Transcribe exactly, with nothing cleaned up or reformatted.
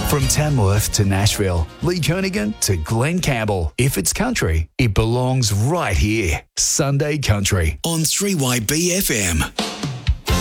From Tamworth to Nashville, Lee Kernaghan to Glen Campbell. If it's country, it belongs right here. Sunday Country on three Y B F M.